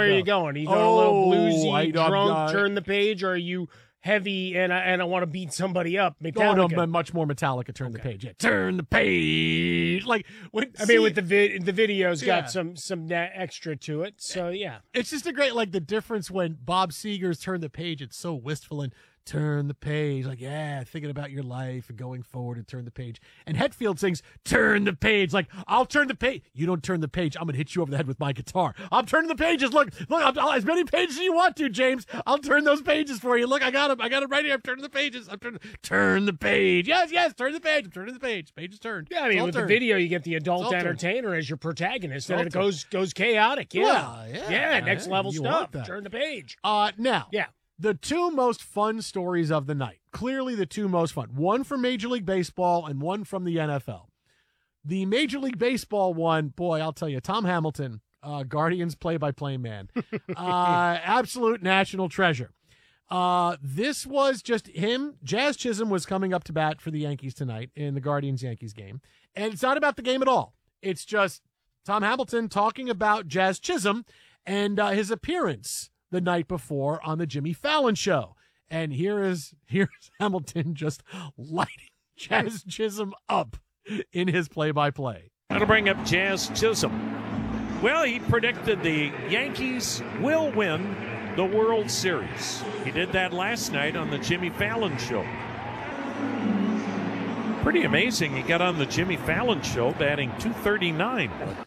way are you going? Are you going a little bluesy, drunk, turn the page, or are you heavy and I want to beat somebody up? Metallica. No, much more Metallica. Turn the page. Yeah, turn the page. Like with the video's got some extra to it. So yeah, it's just a great the difference when Bob Seger's Turn the Page. It's so wistful and turn the page, thinking about your life and going forward and turn the page. And Hetfield sings, turn the page, I'll turn the page. You don't turn the page, I'm going to hit you over the head with my guitar. I'm turning the pages. Look, I'll as many pages as you want to, James. I'll turn those pages for you. Look, I got them right here. I'm turning the pages. Turn the page. Yes, turn the page. I'm turning the page. Page is turned. Yeah, I mean, with the video, you get the adult entertainer as your protagonist, and it goes chaotic. Yeah. Well, yeah. Next level stuff. Turn the page. Now. Yeah. The two most fun stories of the night, clearly the two most fun, one from Major League Baseball and one from the NFL. The Major League Baseball one, boy, I'll tell you, Tom Hamilton, Guardians play-by-play man, absolute national treasure. This was just him. Jazz Chisholm was coming up to bat for the Yankees tonight in the Guardians-Yankees game, and it's not about the game at all. It's just Tom Hamilton talking about Jazz Chisholm and his appearance the night before on the Jimmy Fallon show. And here's Hamilton just lighting Jazz Chisholm up in his play-by-play. That'll bring up Jazz Chisholm. Well, he predicted the Yankees will win the World Series. He did that last night on the Jimmy Fallon show. Pretty amazing. He got on the Jimmy Fallon show batting .239.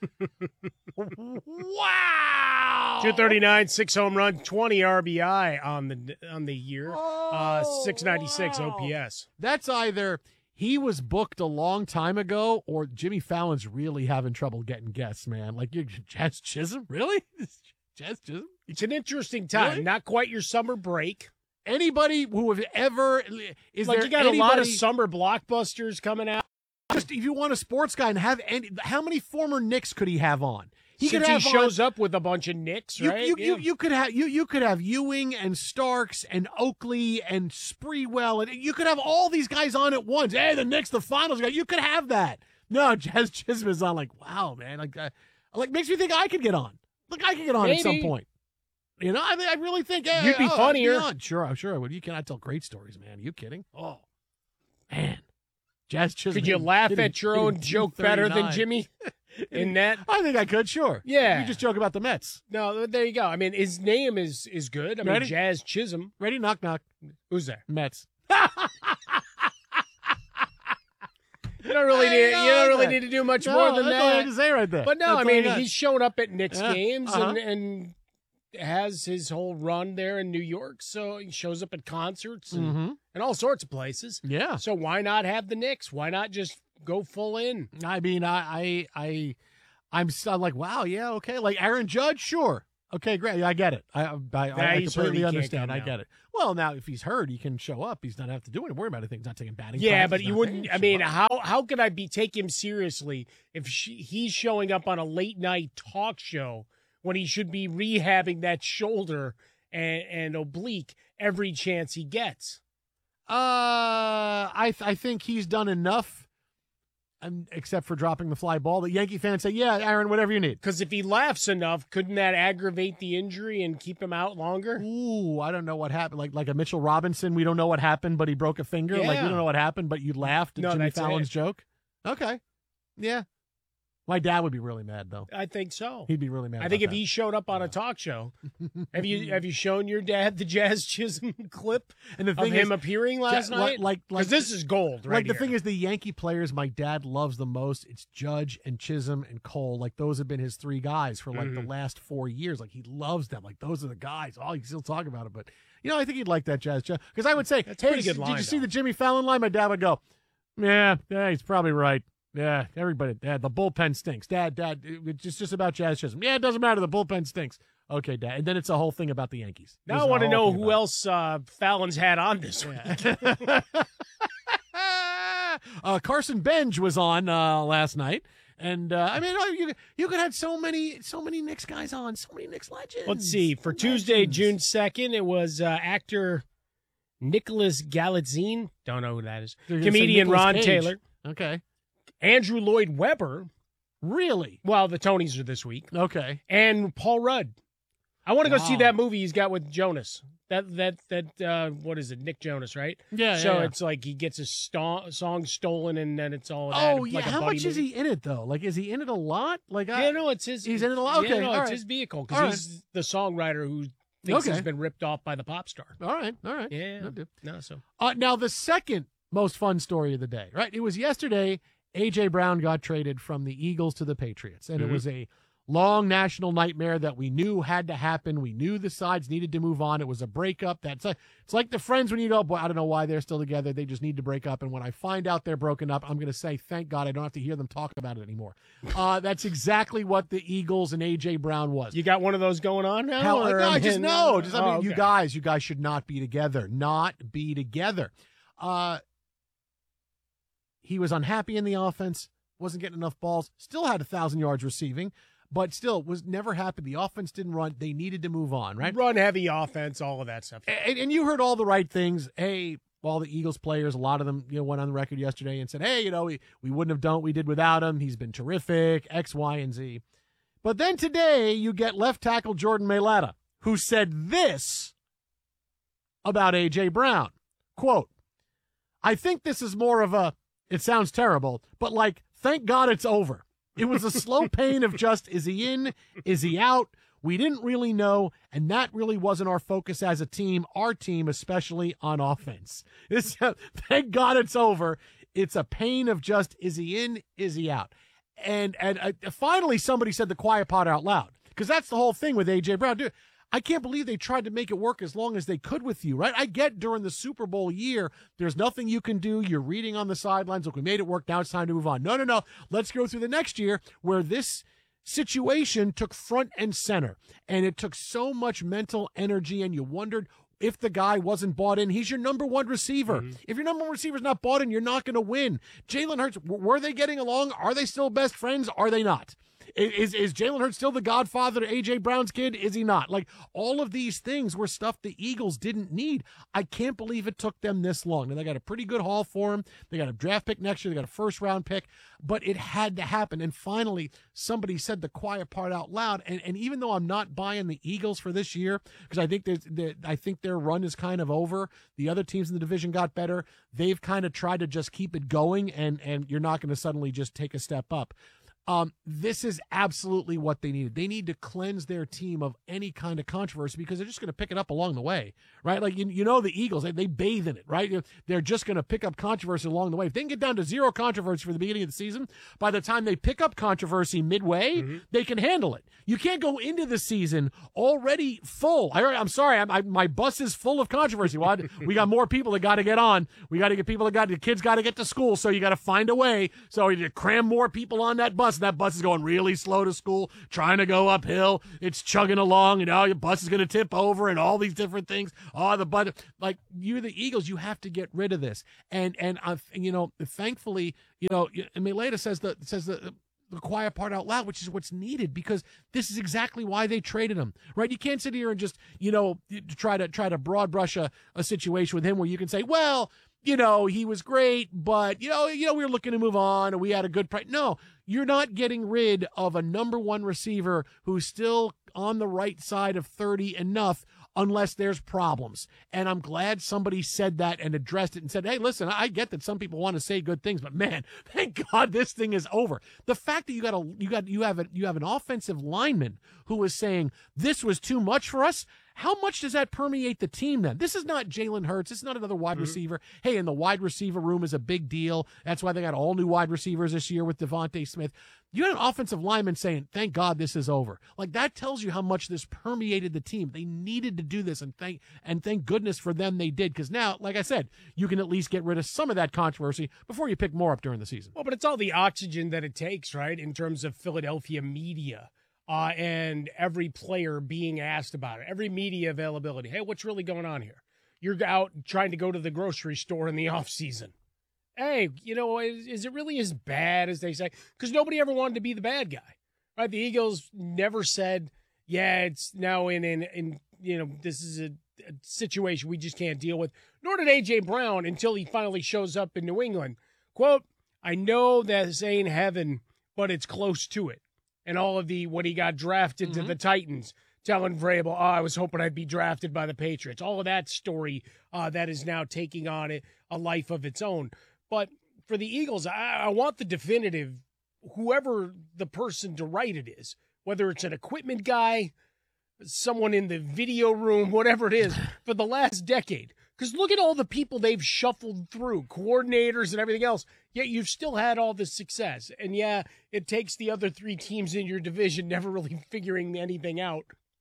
Wow! 239, 6 home runs, 20 RBI on the year, 696 OPS. That's either he was booked a long time ago or Jimmy Fallon's really having trouble getting guests, man. Like, you're Jazz Chisholm? Really? Jazz Chisholm? It's an interesting time. Really? Not quite your summer break. Anybody who have ever is like there you got anybody, a lot of summer blockbusters coming out. Just if you want a sports guy and have how many former Knicks could he have on? He shows up with a bunch of Knicks, right? You could have Ewing and Starks and Oakley and Spreewell, and you could have all these guys on at once. Hey, the Knicks, the finals guy. You could have that. No, Jazz Chisholm is on. Like, wow, man. Like makes me think I could get on. Look, I could get on at some point. You know, I mean, I really think you'd be funnier. Sure I would. You cannot tell great stories, man. Are you kidding? Oh, man, Jazz Chisholm. Could you laugh at your own joke better than Jimmy? In that, I think I could. Sure. Yeah. You just joke about the Mets. No, there you go. I mean, his name is good. I mean, Jazz Chisholm. Ready? Knock knock. Who's there? Mets. You don't really need to do much more than that. That's all I had to say right there. But no, that's I mean, he's shown up at Knicks games Uh-huh. and has his whole run there in New York. So he shows up at concerts and all sorts of places. Yeah. So why not have the Knicks? Why not just go full in? I mean, I'm so like, wow, yeah, okay. Like Aaron Judge, sure. Okay, great. I get it. I completely understand. I get it. Well, now if he's hurt, he can show up. He's not have to do anything. Worry about anything. He's not taking batting. Yeah, but you wouldn't. I mean, how could I take him seriously if he's showing up on a late night talk show when he should be rehabbing that shoulder and oblique every chance he gets? I think he's done enough. Except for dropping the fly ball, the Yankee fans say, yeah, Aaron, whatever you need. Because if he laughs enough, couldn't that aggravate the injury and keep him out longer? Ooh, I don't know what happened. Like a Mitchell Robinson, we don't know what happened, but he broke a finger. Yeah. Like, we don't know what happened, but you laughed at Jimmy Fallon's joke? Okay. Yeah. My dad would be really mad, though. I think so. He'd be really mad. I think if he showed up on a talk show, have you shown your dad the Jazz Chisholm clip and the thing of him appearing last night? Because this is gold, right? Like the thing is, the Yankee players my dad loves the most. It's Judge and Chisholm and Cole. Like those have been his three guys for like the last 4 years. Like he loves them. Like those are the guys. Oh, he still talk about it, but I think he'd like that Jazz. Because I would say, that's a pretty good line. Did you see the Jimmy Fallon line? My dad would go, yeah, he's probably right. Yeah, everybody. Dad, the bullpen stinks. Dad, it's just about Jazz Chisholm. Yeah, it doesn't matter. The bullpen stinks. Okay, Dad. And then it's a whole thing about the Yankees. Now I want to know who else Fallon's had on this week. Carson Benj was on last night. And, I mean, you could have so many Knicks guys on, so many Knicks legends. Let's see. For Tuesday, June 2nd, it was actor Nicholas Galitzine. Don't know who that is. Comedian Ron Taylor. Okay. Andrew Lloyd Webber. Really? Well, the Tonys are this week. Okay. And Paul Rudd. I want to go see Wow. that movie he's got with Jonas. That what is it? Nick Jonas, right? Yeah. So yeah. it's like he gets his song stolen, and then it's all. Oh like yeah. a How buddy much is movie. he in it though? Like, is he in it a lot? Like, Yeah, no, it's his. He's in it a lot? Okay, Yeah, no, all it's right. his vehicle All because right. he's the songwriter who thinks Okay. he's been ripped off by the pop star. all right. Yeah, No, dude. no, so Now the second most fun story of the day, right? It was yesterday. A.J. Brown got traded from the Eagles to the Patriots, and it was a long national nightmare that we knew had to happen. We knew the sides needed to move on. It was a breakup. It's like the friends when you go, boy, I don't know why they're still together. They just need to break up. And when I find out they're broken up, I'm going to say, thank God I don't have to hear them talk about it anymore. That's exactly what the Eagles and A.J. Brown was. you got one of those going on now. Hell, or, no, I just know. Just, I mean, okay. you guys should not be together. Not be together. He was unhappy in the offense, wasn't getting enough balls, still had 1,000 yards receiving, but still was never happy. The offense didn't run. They needed to move on, right? Run heavy offense, all of that stuff. And you heard all the right things. Hey, all the Eagles players, a lot of them, went on the record yesterday and said, hey, we wouldn't have done what we did without him. He's been terrific, X, Y, and Z. But then today you get left tackle Jordan Mailata, who said this about A.J. Brown. Quote, I think this is more of a, it sounds terrible, but like, thank God it's over. It was a slow pain of just, is he in? Is he out? We didn't really know, and that really wasn't our focus as a team, our team, especially on offense. Thank God it's over. It's a pain of just, is he in? Is he out? And finally, somebody said the quiet part out loud, because that's the whole thing with A.J. Brown. Dude, I can't believe they tried to make it work as long as they could with you, right? I get during the Super Bowl year, there's nothing you can do. You're reading on the sidelines. Look, we made it work. Now it's time to move on. No. Let's go through the next year where this situation took front and center, and it took so much mental energy, and you wondered if the guy wasn't bought in. He's your number one receiver. If your number one receiver's not bought in, you're not going to win. Jalen Hurts, were they getting along? Are they still best friends? Are they not? Is Jalen Hurts still the godfather to A.J. Brown's kid? Is he not? Like, all of these things were stuff the Eagles didn't need. I can't believe it took them this long. And they got a pretty good haul for him. They got a draft pick next year. They got a first-round pick. But it had to happen. And finally, somebody said the quiet part out loud. And even though I'm not buying the Eagles for this year, because I think their run is kind of over. The other teams in the division got better. They've kind of tried to just keep it going, and you're not going to suddenly just take a step up. This is absolutely what they needed. They need to cleanse their team of any kind of controversy, because they're just going to pick it up along the way, right? Like, the Eagles, they bathe in it, right? They're just going to pick up controversy along the way. If they can get down to zero controversy for the beginning of the season, by the time they pick up controversy midway, they can handle it. You can't go into the season already full. I'm sorry, my bus is full of controversy. Well, we got more people that got to get on. We got to get people the kids got to get to school, so you got to find a way. So you cram more people on that bus. That bus is going really slow to school, trying to go uphill. It's chugging along, and your bus is going to tip over, and all these different things. Like, you're the Eagles, you have to get rid of this. And thankfully, Mailata says the quiet part out loud, which is what's needed, because this is exactly why they traded him, right? You can't sit here and just, try to broad brush a situation with him where you can say, well, he was great, but, we were looking to move on, and we had a good price. No, you're not getting rid of a number one receiver who's still on the right side of 30 enough unless there's problems. And I'm glad somebody said that and addressed it and said, hey, listen, I get that some people want to say good things, but man, thank God this thing is over. The fact that you have an offensive lineman who is saying this was too much for us, how much does that permeate the team then? This is not Jalen Hurts. It's not another wide receiver. Hey, and the wide receiver room is a big deal. That's why they got all new wide receivers this year with Devontae Smith. You had an offensive lineman saying, thank God this is over. Like, that tells you how much this permeated the team. They needed to do this, and thank goodness for them they did, because now, like I said, you can at least get rid of some of that controversy before you pick more up during the season. Well, but it's all the oxygen that it takes, right, in terms of Philadelphia media. And every player being asked about it, every media availability. Hey, what's really going on here? You're out trying to go to the grocery store in the off season. Hey, is it really as bad as they say? Because nobody ever wanted to be the bad guy, right? The Eagles never said, yeah, it's now in this is a situation we just can't deal with. Nor did A.J. Brown until he finally shows up in New England. Quote, I know that this ain't heaven, but it's close to it. And all of when he got drafted to the Titans, telling Vrabel, I was hoping I'd be drafted by the Patriots. All of that story that is now taking on a life of its own. But for the Eagles, I want the definitive, whoever the person to write it is, whether it's an equipment guy, someone in the video room, whatever it is, for the last decade. Because look at all the people they've shuffled through, coordinators and everything else, yet you've still had all this success. And yeah, it takes the other 3 teams in your division never really figuring anything out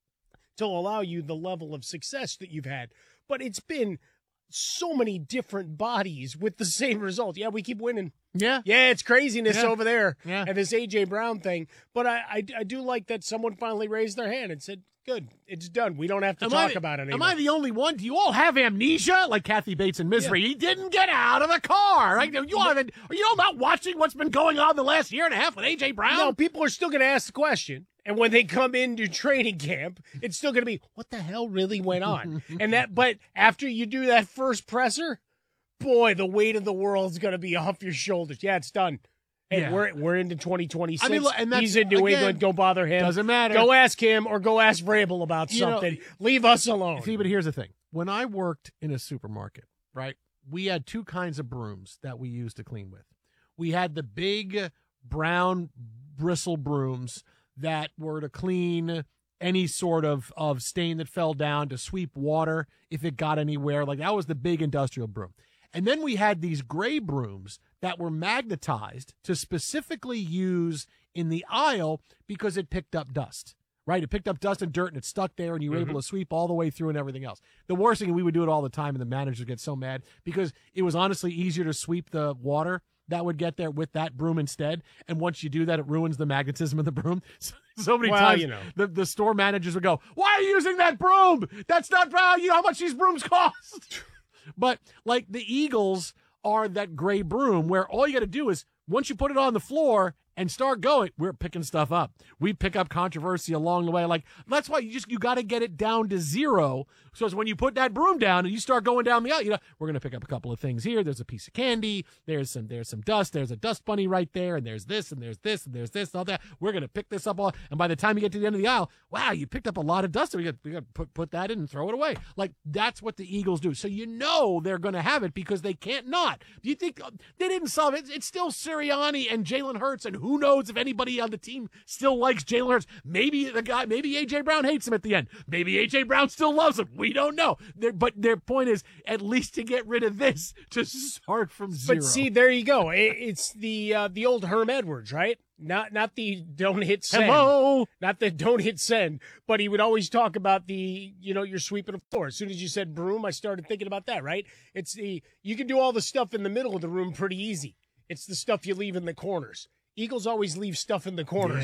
to allow you the level of success that you've had. But it's been so many different bodies with the same result. Yeah, we keep winning. Yeah. Yeah, it's craziness over there. Yeah. And this A.J. Brown thing. But I do like that someone finally raised their hand and said, good, it's done. We don't have to talk about it anymore. Am I the only one? Do you all have amnesia? Like Kathy Bates in Misery. Yeah. He didn't get out of the car. Right? Are you all not watching what's been going on the last year and a half with A.J. Brown? No, people are still going to ask the question. And when they come into training camp, it's still going to be, what the hell really went on? But after you do that first presser, boy, the weight of the world is going to be off your shoulders. Yeah, it's done. Hey, we're into 2026. I mean, and he's in New England. Go bother him. Doesn't matter. Go ask him or go ask Vrabel about something. Leave us alone. See, but here's the thing. When I worked in a supermarket, right, we had 2 kinds of brooms that we used to clean with. We had the big brown bristle brooms that were to clean any sort of stain that fell down, to sweep water if it got anywhere. Like, that was the big industrial broom. And then we had these gray brooms that were magnetized to specifically use in the aisle because it picked up dust, right? It picked up dust and dirt and it stuck there and you were able to sweep all the way through and everything else. The worst thing, we would do it all the time and the managers would get so mad because it was honestly easier to sweep the water that would get there with that broom instead. And once you do that, it ruins the magnetism of the broom. So many times the store managers would go, why are you using that broom? That's not how much these brooms cost. But like the Eagles are that gray broom where all you got to do is once you put it on the floor and start going, we're picking stuff up. We pick up controversy along the way. Like, that's why you got to get it down to 0. So when you put that broom down and you start going down the aisle, we're going to pick up a couple of things here. There's a piece of candy. There's some dust. There's a dust bunny right there. And there's this and there's this and there's this and all that. We're going to pick this up all. And by the time you get to the end of the aisle, wow, you picked up a lot of dust. We got to put that in and throw it away. Like, that's what the Eagles do. So they're going to have it because they can't not. Do you think they didn't solve it? It's still Sirianni and Jalen Hurts, and who knows if anybody on the team still likes Jalen Hurts. Maybe A.J. Brown hates him at the end. Maybe A.J. Brown still loves him. We don't know. But their point is at least to get rid of this, to start from 0. But see, there you go. It's the old Herm Edwards, right? Not the don't hit send. Hello. Not the don't hit send, but he would always talk about the, you're sweeping the floor. As soon as you said broom, I started thinking about that, right? It's you can do all the stuff in the middle of the room pretty easy. It's the stuff you leave in the corners. Eagles always leave stuff in the corners.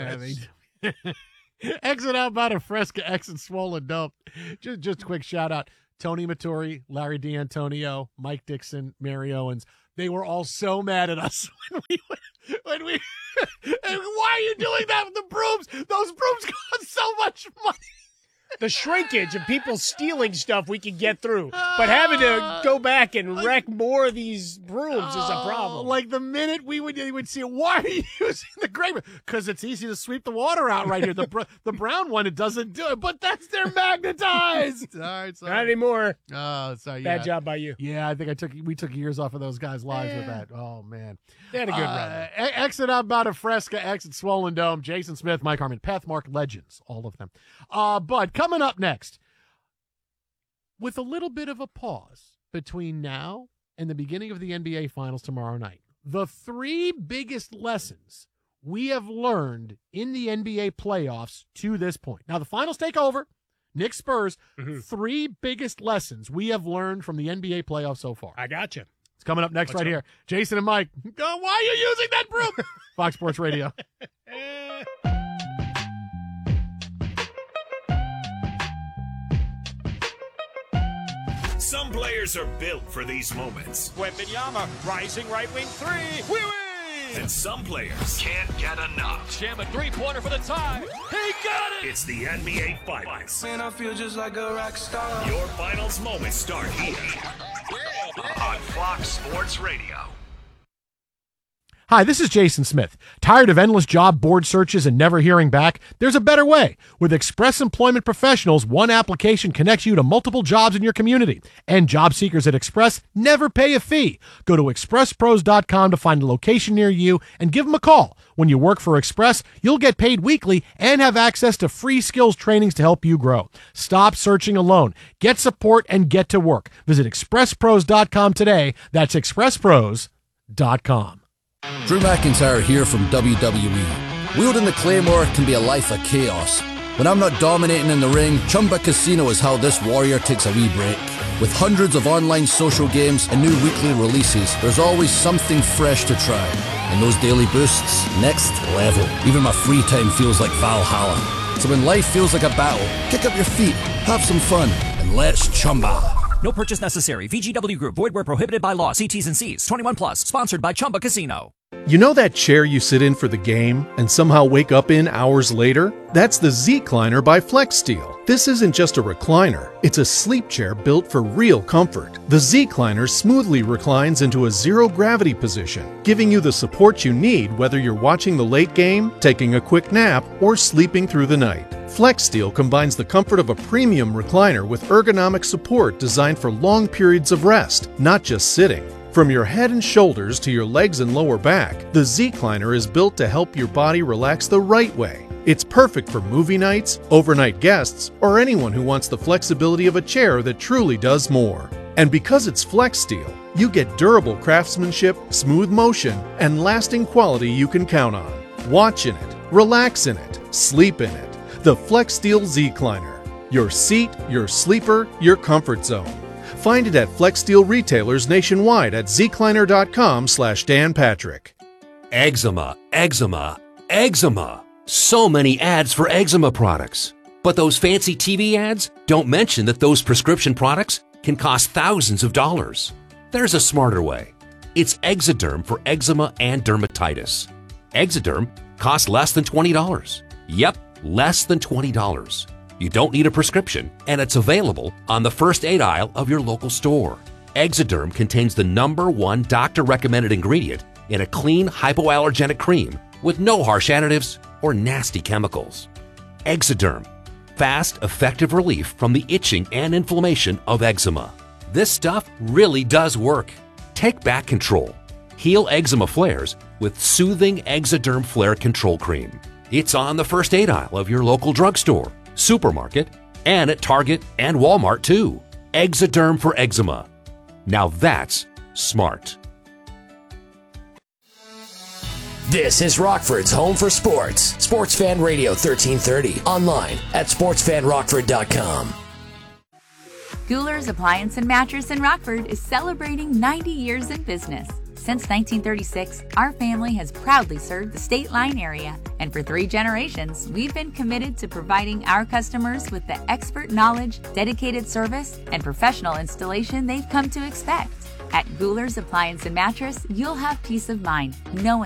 Yeah, exit out by the Fresca, exit Swollen Dome. Just a quick shout out. Tony Maturi, Larry D'Antonio, Mike Dixon, Mary Owens. They were all so mad at us when we and why are you doing that with the brooms? Those brooms cost so much money. The shrinkage of people stealing stuff we can get through, but having to go back and wreck more of these brooms is a problem. Like the minute we would see, why are you using the gray? Because it's easy to sweep the water out right here. The brown one, it doesn't do it, but they're magnetized. All right, sorry. Not anymore. Oh, sorry. Bad job by you. Yeah, I think we took years off of those guys' lives with that. Oh man, they had a good run. Exit out about a Fresca, exit Swollen Dome. Jason Smith, Mike Harmon, Pathmark legends, all of them. But coming up next, with a little bit of a pause between now and the beginning of the NBA Finals tomorrow night, the 3 biggest lessons we have learned in the NBA playoffs to this point. Now, the finals take over. Knicks Spurs, 3 biggest lessons we have learned from the NBA playoffs so far. I got you. It's coming up next here. Jason and Mike, why are you using that broom? Fox Sports Radio. Some players are built for these moments. Wembanyama, rising right wing 3. We win! And some players can't get enough. Jam a 3-pointer for the tie. He got it! It's the NBA Finals. Man, I feel just like a rock star. Your finals moments start here on Fox Sports Radio. Hi, this is Jason Smith. Tired of endless job board searches and never hearing back? There's a better way. With Express Employment Professionals, one application connects you to multiple jobs in your community. And job seekers at Express never pay a fee. Go to expresspros.com to find a location near you and give them a call. When you work for Express, you'll get paid weekly and have access to free skills trainings to help you grow. Stop searching alone. Get support and get to work. Visit expresspros.com today. That's expresspros.com. Drew McIntyre here from WWE. Wielding the Claymore can be a life of chaos. When I'm not dominating in the ring, Chumba Casino is how this warrior takes a wee break. With hundreds of online social games and new weekly releases, there's always something fresh to try. And those daily boosts, next level. Even my free time feels like Valhalla. So when life feels like a battle, kick up your feet, have some fun, and let's Chumba. No purchase necessary. VGW Group. Void where prohibited by law. See T's and C's. 21 plus. Sponsored by Chumba Casino. You know that chair you sit in for the game and somehow wake up in hours later? That's the Z-Cliner by FlexSteel. This isn't just a recliner. It's a sleep chair built for real comfort. The Z-Cliner smoothly reclines into a zero-gravity position, giving you the support you need whether you're watching the late game, taking a quick nap, or sleeping through the night. FlexSteel combines the comfort of a premium recliner with ergonomic support designed for long periods of rest, not just sitting. From your head and shoulders to your legs and lower back, the Z-Cliner is built to help your body relax the right way. It's perfect for movie nights, overnight guests, or anyone who wants the flexibility of a chair that truly does more. And because it's FlexSteel, you get durable craftsmanship, smooth motion, and lasting quality you can count on. Watch in it, relax in it, sleep in it. The FlexSteel Z-Cliner. Your seat, your sleeper, your comfort zone. Find it at FlexSteel retailers nationwide at zcliner.com/Dan Patrick. Eczema, eczema, eczema. So many ads for eczema products. But those fancy TV ads don't mention that those prescription products can cost thousands of dollars. There's a smarter way. It's Exoderm for eczema and dermatitis. Exoderm costs less than $20. Yep, less than $20. You don't need a prescription, and it's available on the first aid aisle of your local store. Exoderm contains the #1 doctor-recommended ingredient in a clean, hypoallergenic cream with no harsh additives or nasty chemicals. Exoderm. Fast, effective relief from the itching and inflammation of eczema. This stuff really does work. Take back control. Heal eczema flares with soothing Exoderm Flare Control Cream. It's on the first aid aisle of your local drugstore, supermarket, and at Target and Walmart too. Exoderm for eczema. Now that's smart. This is Rockford's home for sports. Sports Fan Radio 1330. Online at sportsfanrockford.com. Gouler's Appliance and Mattress in Rockford is celebrating 90 years in business. Since 1936, our family has proudly served the State Line area, and for 3 generations, we've been committed to providing our customers with the expert knowledge, dedicated service, and professional installation they've come to expect. At Gouler's Appliance and Mattress, you'll have peace of mind knowing